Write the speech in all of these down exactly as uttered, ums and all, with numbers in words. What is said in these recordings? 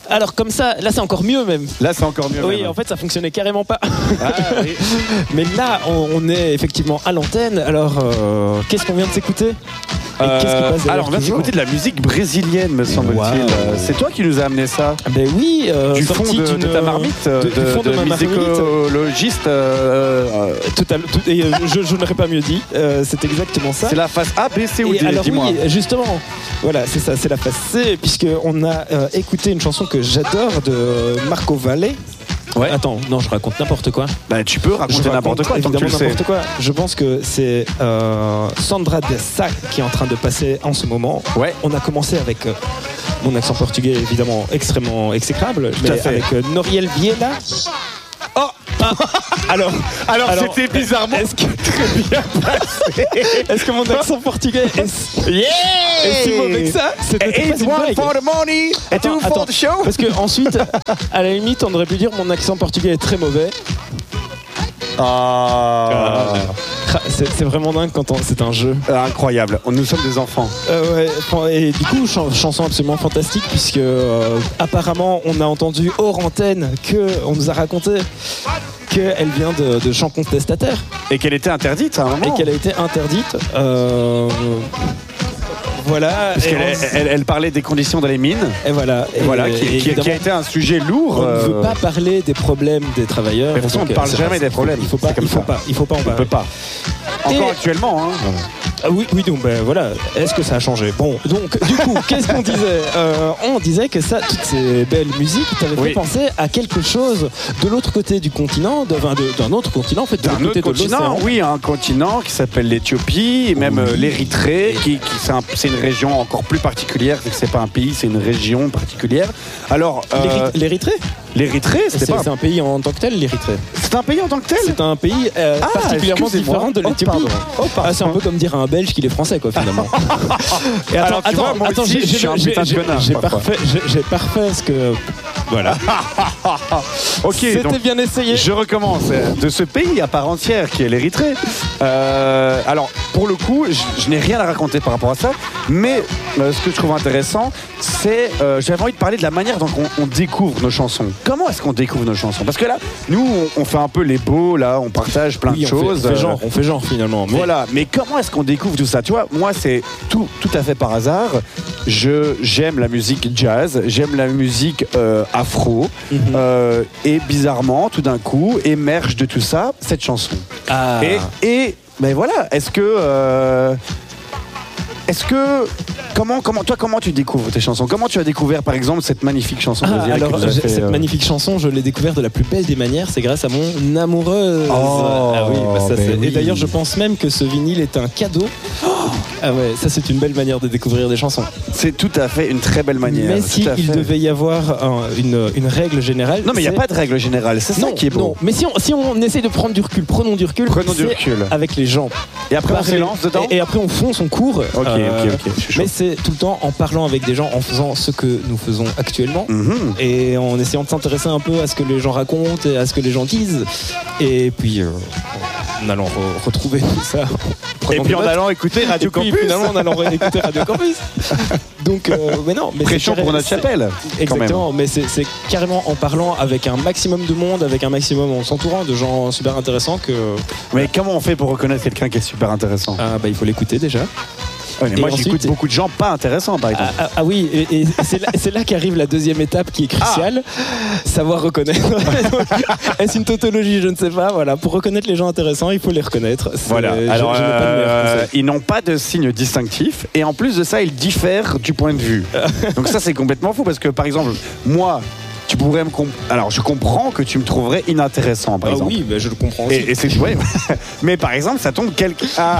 Alors comme ça, là c'est encore mieux même. Là c'est encore mieux. Oui, même. en fait ça fonctionnait carrément pas. Ah, oui. Mais là, on, on est effectivement à l'antenne. Alors, euh, qu'est-ce qu'on vient de s'écouter? Et Euh, qu'est-ce qui passe alors on vient d'écouter de la musique brésilienne, me semble-t-il. Wow. Euh, C'est toi qui nous as amené ça. Ben oui, euh, Du fond sorti de, d'une- de ta marmite, de- de, du fond de ma marmite. musicologistes. euh, euh, Tout à, tout- et, euh, je, je n'aurais pas mieux dit. Euh, c'est exactement ça. c'est la phase A, B, C ou Et D, alors dis-moi. oui, justement, voilà, c'est ça, c'est la phase C, puisque on a euh, écouté une chanson que j'adore de Marco Valle. Ouais. Attends, non, je raconte n'importe quoi. Bah, tu peux raconter Je n'importe raconte quoi tant que tu évidemment le sais. n'importe quoi. Je pense que c'est euh, Sandra Dessa qui est en train de passer en ce moment. Ouais. On a commencé avec euh, mon accent portugais évidemment extrêmement exécrable, à mais fait. avec euh, Noriel Viella. Oh ah, alors, Alors, alors, c'était bizarrement est-ce que, très bien passé. est-ce que mon accent portugais est, Yeah! est si mauvais que ça? C'était pas It's une one blague. for the money, and Attends, two for attends. the show. Parce que ensuite, à la limite, on aurait pu dire mon accent portugais est très mauvais. Ah. C'est c'est vraiment dingue quand on- c'est un jeu. Ah, incroyable. Nous sommes des enfants. Euh, ouais, enfin, et du coup, chan- chanson absolument fantastique puisque euh, apparemment on a entendu hors antenne que on nous a raconté qu'elle vient de, de chants contestataires Et qu'elle était interdite à un moment. et qu'elle a été interdite. Euh, voilà. Parce et, qu'elle on- elle, elle parlait des conditions dans les mines. et voilà. Et voilà, qui, et qui- qui évidemment, a été un sujet lourd. on ne euh, veut pas parler des problèmes des travailleurs. Mais de toute façon, donc, on ne parle c'est- jamais c'est- des problèmes. Il faut pas. C'est comme Il faut ça. pas. Il faut pas en On ne parler. peut pas. Encore Et- actuellement. Hein. Ah oui, oui, donc ben voilà. Est-ce que ça a changé? Bon, donc du coup, qu'est-ce qu'on disait? Euh, On disait que ça, toutes ces belles musiques, t'avaient Oui. fait penser à quelque chose de l'autre côté du continent, de- enfin, de- d'un autre continent en fait, de D'un l'autre autre côté de continent, l'océan. oui, un continent qui s'appelle l'Éthiopie, et même euh, l'Érythrée, qui, qui- c'est, un- c'est une région encore plus particulière, c'est que c'est pas un pays, c'est une région particulière. Alors, euh, L'Éryth- L'Érythrée, l'Érythrée, c'était c'est pas. c'est un pays en tant que tel, l'Érythrée. C'est un pays en tant que tel. C'est un pays euh, Ah, particulièrement excusez-moi. différent de Oh, l'Éthiopie. pardon. Oh, pardon. Ah, c'est un peu comme dire à un Belge qu'il est français, quoi, finalement. Et Alors, tu vois, moi aussi, je suis un j'ai- putain de j'ai- connard, J'ai parfois. parfait, j'ai- j'ai parfait ce que. Voilà. Ok, C'était donc bien essayé. je recommence. euh, De ce pays à part entière qui est l'Érythrée. Euh, alors, pour le coup, je, je n'ai rien à raconter par rapport à ça, mais euh, ce que je trouve intéressant, c'est euh, j'avais envie de parler de la manière dont on, on découvre nos chansons. Comment est-ce qu'on découvre nos chansons? Parce que là, nous, on, on fait un peu les beaux, là, on partage plein Oui, de on fait- choses. On fait euh, genre, on fait genre finalement. mais- Voilà, mais comment est-ce qu'on découvre tout ça? Tu vois, moi, c'est tout, tout à fait par hasard. Je, j'aime la musique jazz, j'aime la musique euh, afro, Mhm. euh, et bizarrement, tout d'un coup, émerge de tout ça cette chanson. Ah. Et, et ben voilà, est-ce que... euh, est-ce que... Comment, comment, toi, comment tu découvres tes chansons? Comment tu as découvert, par exemple, cette magnifique chanson Ah, brésilienne alors, que vous avez j'ai- fait, cette euh, magnifique chanson, je l'ai découverte de la plus belle des manières, c'est grâce à mon amoureuse. Oh, ah oui, bah ça, ben c'est- oui. Et d'ailleurs, je pense même que ce vinyle est un cadeau. Ah ouais, ça c'est une belle manière de découvrir des chansons. C'est tout à fait une très belle manière. Mais tout si à il fait. devait y avoir un- une, une règle générale. Non, mais il n'y a c'est- pas de règle générale, c'est ça Non, qui est beau. non. Mais si on, si on essaye de prendre du recul, prenons du recul. Prenons du c'est recul. Avec les gens. Et après, on Parler- s'élance dedans. et, et après, on fonce, on court. Ok, Euh, ok, ok, je suis chaud. Mais c'est tout le temps en parlant avec des gens, en faisant ce que nous faisons actuellement. Mhm. Et en essayant de s'intéresser un peu à ce que les gens racontent et à ce que les gens disent. Et puis, euh, en allant re- retrouver tout ça. Et puis en allant écouter Radio Et puis, Campus. finalement, en allant écouter Radio Campus. Donc, euh, mais non. Mais c'est Prêchons pour carré- notre c'est- chapelle. quand même. Exactement, mais c'est c'est carrément en parlant avec un maximum de monde, avec un maximum en s'entourant de gens super intéressants que. Mais comment on fait pour reconnaître quelqu'un qui est super intéressant? Ah, bah, il faut l'écouter déjà. Ouais, mais et moi, ensuite- j'écoute beaucoup de gens pas intéressants, par exemple. Ah, ah, ah oui, et, et c'est là, c'est là qu'arrive la deuxième étape qui est cruciale, savoir reconnaître. Est-ce une tautologie? Je ne sais pas. Voilà, pour reconnaître les gens intéressants, il faut les reconnaître. C'est- Voilà. je- Alors, je n'ai pas de meilleur euh, conseil. ils n'ont pas de signe distinctif, et en plus de ça, ils diffèrent du point de vue. Donc ça, c'est complètement fou parce que, par exemple, moi, tu pourrais me comp- alors je comprends que tu me trouverais inintéressant, par Ah exemple. oui, bah, je le comprends aussi. Et, et c'est ouais. Mais par exemple, ça tombe quelque. Ah.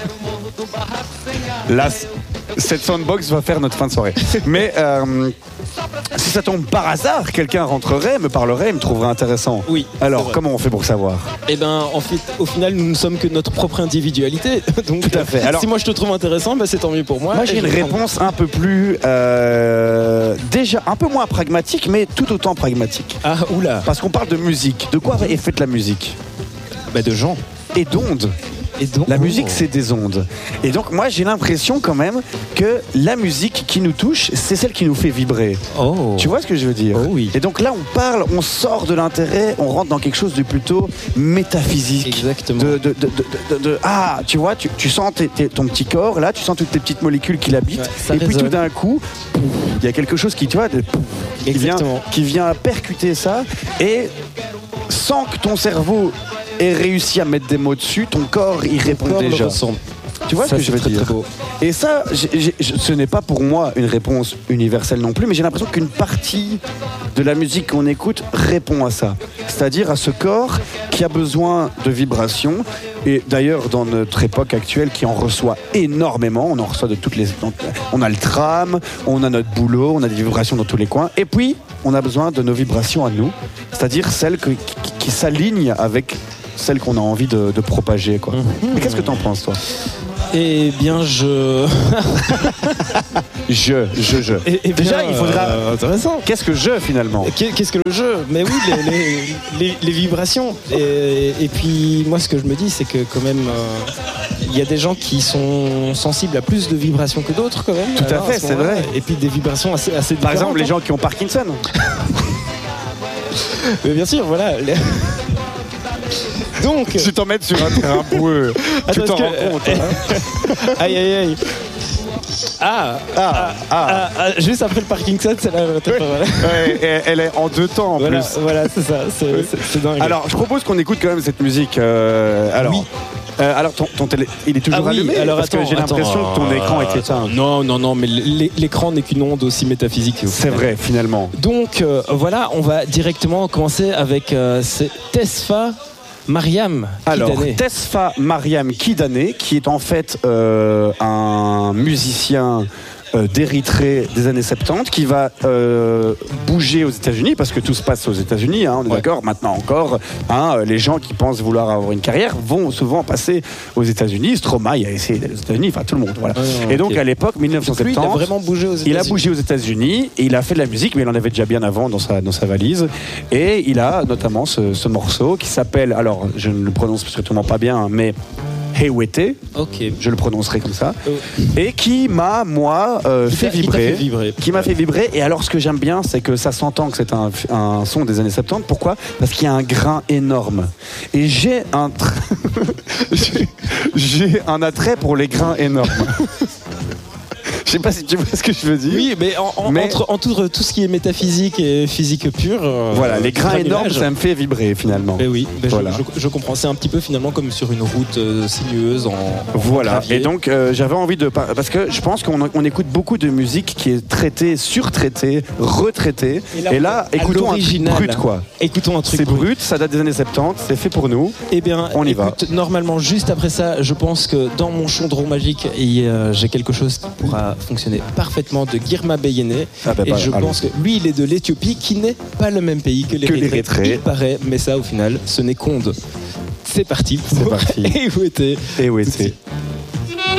Là, c- cette soundbox va faire notre fin de soirée. Mais euh, si ça tombe par hasard, quelqu'un rentrerait, me parlerait, me trouverait intéressant. Oui, c'est Alors, vrai. comment on fait pour savoir? Eh ben, en fait, au final, nous ne sommes que notre propre individualité. Donc, Tout à fait. euh, Alors- si moi je te trouve intéressant, bah, c'est tant mieux pour moi. Moi, Et j'ai je une vais prendre- réponse un peu plus. euh, déjà, un peu moins pragmatique, mais tout autant pragmatique. Ah, oula. Parce qu'on parle de musique. De quoi est faite la musique? Bah, de gens. Et d'ondes. Et donc, La oh. musique, c'est des ondes. Et donc, moi, j'ai l'impression quand même que la musique qui nous touche, c'est celle qui nous fait vibrer. Oh. Tu vois ce que je veux dire? Oh oui. Et donc là, on parle, on sort de l'intérêt, on rentre dans quelque chose de plutôt métaphysique. Exactement. De, de, de, de, de, de- ah, tu vois, tu, tu sens tes- tes- ton petit corps, là, tu sens toutes tes petites molécules qui l'habitent. Ouais, ça et puis résonne. tout d'un coup, pouf, il y a quelque chose qui, tu vois, de- pouf, qui, vient, Exactement. qui vient percuter ça. Et sans que ton cerveau ait réussi à mettre des mots dessus, ton corps y répond Corps le déjà. ressent. Tu vois Ça, ce que je c'est veux très, dire? très beau. Et ça, j'ai- j'ai- je- ce n'est pas pour moi une réponse universelle non plus, mais j'ai l'impression qu'une partie de la musique qu'on écoute répond à ça. C'est-à-dire à ce corps qui a besoin de vibrations. Et d'ailleurs, dans notre époque actuelle, qui en reçoit énormément, on en reçoit de toutes les... On a le tram, on a notre boulot, on a des vibrations dans tous les coins. Et puis, on a besoin de nos vibrations à nous, c'est-à-dire celles que- qui, qui s'alignent avec celles qu'on a envie de, de propager, quoi. Mhm. Mais qu'est-ce que t'en penses, toi? Eh bien, je. Je, je, je. Eh- eh bien, Déjà, il faudra... euh, intéressant. Qu'est-ce que je, finalement? Qu'est- Qu'est-ce que le jeu? Mais oui, les, les- les- les vibrations. Et, et puis, moi, ce que je me dis, c'est que quand même, euh, il y a des gens qui sont sensibles à plus de vibrations que d'autres, quand même. Tout à Alors, fait, ce c'est moment-là. vrai. Et puis des vibrations assez, assez Par différentes. exemple, les gens qui ont Parkinson. Mais bien sûr, voilà. les- Donc. Tu t'en mets sur un terrain boueux. Tu Attends, t'en est-ce rends que- compte. hein. Aïe, aïe, aïe. Ah, Ah, ah. ah, ah, juste après le Parkinson, c'est là. Voilà, Ouais, et elle est en deux temps en voilà, plus. voilà, c'est ça. C'est c'est- c'est dingue. Alors, je propose qu'on écoute quand même cette musique. euh, alors, Oui. euh, alors ton, ton télé, il est toujours Ah oui, allumé alors parce attends, que j'ai l'impression attends, que ton euh, écran est éteint. Non, non, non, mais l'é- l'écran n'est qu'une onde aussi métaphysique. au C'est final. vrai, finalement. Donc euh, voilà, on va directement commencer avec euh, c'est Tesfa Mariam Alors, Kidane. Tesfa Mariam Kidane, qui est en fait euh, un musicien euh, d'Érythrée des années soixante-dix, qui va euh, bouger aux États-Unis, parce que tout se passe aux États-Unis, hein, on est Ouais. d'accord. Maintenant encore, hein, les gens qui pensent vouloir avoir une carrière vont souvent passer aux États-unis. Stromae a essayé d'aller aux États-Unis, enfin tout le monde. Voilà. Ouais, ouais, et donc ok. à l'époque, mille neuf cent Lui, il a soixante-dix, vraiment bougé aux États-Unis. il a bougé aux États-Unis et il a fait de la musique, mais il en avait déjà bien avant dans sa, dans sa valise. Et il a notamment ce, ce morceau qui s'appelle, alors je ne le prononce certainement pas bien, mais Hey Wete, Ok. je le prononcerai comme ça, Oh. et qui m'a, moi, euh, Qui fait t'a- qui t'a vibrer. fait vibrer. Qui m'a fait vibrer. Et alors, ce que j'aime bien, c'est que ça s'entend que c'est un, un son des années soixante-dix. Pourquoi? Parce qu'il y a un grain énorme. Et j'ai un, tr- j'ai- j'ai un attrait pour les grains énormes. Je sais pas si tu vois ce que je veux dire. Oui, mais, en, en- Mais- entre, entre tout ce qui est métaphysique et physique pure. euh, Voilà, les grains granuage. énormes, ça me fait vibrer finalement. Mais oui, mais je- Voilà. je, je comprends. C'est un petit peu finalement comme sur une route euh, sinueuse en. en Voilà, gravier. et donc euh, j'avais envie de... par- Parce que je pense qu'on on écoute beaucoup de musique qui est traitée, surtraitée, retraitée. Et là, à écoutons un truc l'original, brut, quoi. Écoutons un truc C'est brut. brut, ça date des années soixante-dix, c'est fait pour nous. Eh bien, On y écoute, normalement, juste après ça, je pense que dans mon chaudron magique, il y a- j'ai quelque chose qui pourra fonctionner parfaitement de Girma Beyene. Ah bah, et bah, je allons-y. pense que lui, il est de l'Éthiopie, qui n'est pas le même pays que l'Érythrée. l'Érythrée. Il paraît, mais ça, au final, ce n'est qu'onde. C'est parti. C'est parti. Et où était Et oui, c'est...